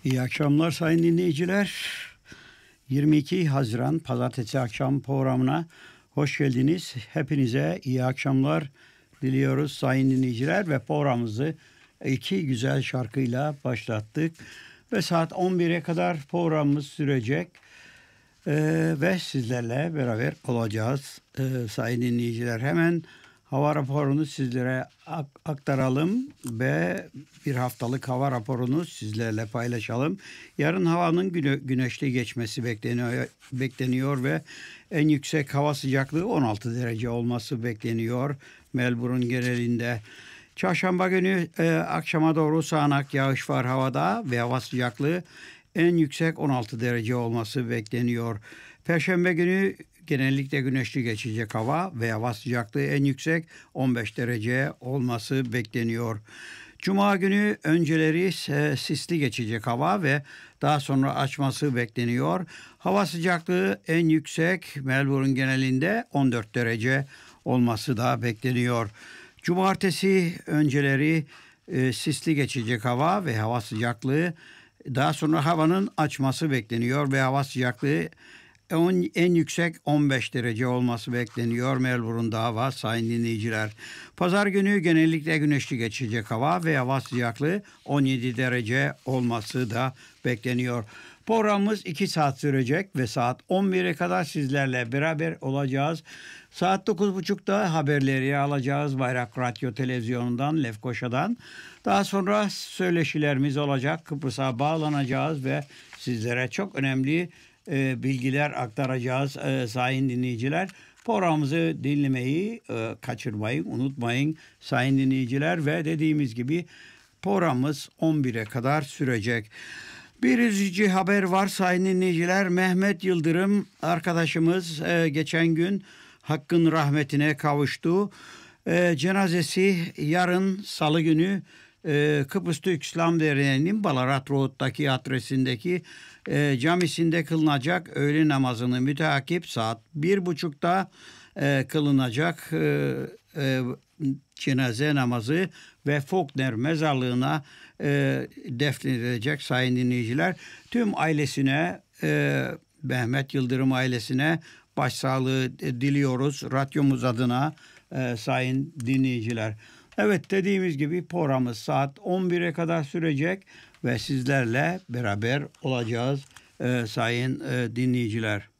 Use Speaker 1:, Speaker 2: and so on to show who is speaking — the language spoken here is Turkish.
Speaker 1: İyi akşamlar sayın dinleyiciler. 22 Haziran Pazartesi akşam programına hoş geldiniz. Hepinize iyi akşamlar diliyoruz sayın dinleyiciler ve programımızı iki güzel şarkıyla başlattık. Ve saat 11'e kadar programımız sürecek ve sizlerle beraber olacağız sayın dinleyiciler. Hemen hava raporunu sizlere aktaralım ve bir haftalık hava raporunu sizlerle paylaşalım. Yarın havanın güneşli geçmesi bekleniyor ve en yüksek hava sıcaklığı 16 derece olması bekleniyor Melbourne genelinde. Çarşamba günü akşama doğru sağanak yağış var havada ve hava sıcaklığı en yüksek 16 derece olması bekleniyor. Perşembe günü genellikle güneşli geçecek hava ve hava sıcaklığı en yüksek 15 derece olması bekleniyor. Cuma günü önceleri sisli geçecek hava ve daha sonra açması bekleniyor. Hava sıcaklığı en yüksek Melbourne genelinde 14 derece olması da bekleniyor. Cumartesi önceleri sisli geçecek hava ve hava sıcaklığı, daha sonra havanın açması bekleniyor ve hava sıcaklığı en yüksek 15 derece olması bekleniyor Melbourne'da hava sayın dinleyiciler. Pazar günü genellikle güneşli geçecek hava ve hava sıcaklığı 17 derece olması da bekleniyor. Programımız 2 saat sürecek ve saat 11'e kadar sizlerle beraber olacağız. Saat 9.30'da haberleri alacağız Bayrak Radyo Televizyonu'ndan, Lefkoşa'dan. Daha sonra söyleşilerimiz olacak. Kıbrıs'a bağlanacağız ve sizlere çok önemli bilgiler aktaracağız sayın dinleyiciler. Programımızı dinlemeyi kaçırmayın, unutmayın sayın dinleyiciler ve dediğimiz gibi programımız 11'e kadar sürecek. Bir üzücü haber var sayın dinleyiciler. Mehmet Yıldırım arkadaşımız geçen gün Hakk'ın rahmetine kavuştu. Cenazesi yarın Salı günü Kıbrıs Türk İslam Derneği'nin Ballarat Road'daki adresindeki camisinde kılınacak. Öğle namazını müteakip saat 1.30'da kılınacak cenaze namazı ve Faulkner mezarlığına defnedilecek sayın dinleyiciler. Tüm ailesine, Mehmet Yıldırım ailesine başsağlığı diliyoruz radyomuz adına sayın dinleyiciler. Evet, dediğimiz gibi programımız saat 11'e kadar sürecek ve sizlerle beraber olacağız sayın dinleyiciler.